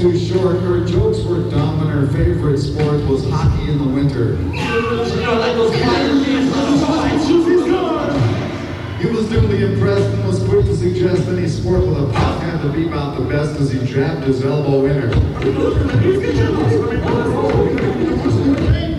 too short. Her jokes were dumb and her favorite sport was hockey in the winter. He was duly impressed and was quick to suggest any sport with a puck had to beat out the best as he jabbed his elbow in her.